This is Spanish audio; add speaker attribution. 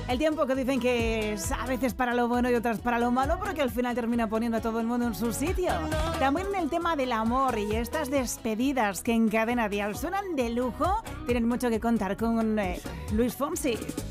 Speaker 1: El tiempo que dicen que es a veces para lo bueno y otras para lo malo, pero que al final termina poniendo a todo el mundo en su sitio. También el tema del amor y estas despedidas que en Cadena Dial suenan de lujo, tienen mucho que contar con Luis Fonsi.